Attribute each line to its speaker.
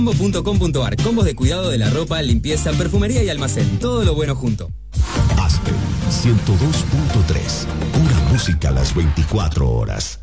Speaker 1: Combo.com.ar, combos de cuidado de la ropa, limpieza, perfumería y almacén. Todo lo bueno junto.
Speaker 2: Aspen 102.3. Pura música a las 24 horas.